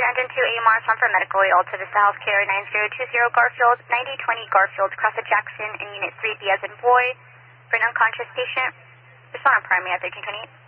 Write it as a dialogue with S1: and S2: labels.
S1: engine 2 AMR, some for medical, Alta Vista Healthcare, 9020 Garfield, 9020 Garfield, cross at Jackson, in Unit 3B as in boy, for an unconscious patient. Respond on primary at 1328.